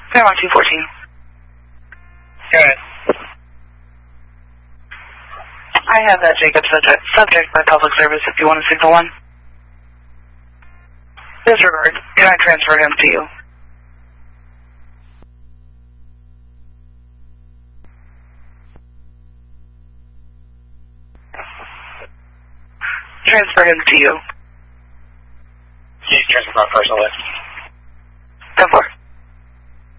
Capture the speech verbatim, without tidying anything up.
Paramount two fourteen. Go ahead. I have that Jacob subject, subject by public service if you want to signal one. Disregard. Can I transfer him to you? Transfer him to you. Please transfer my personal list. ten four.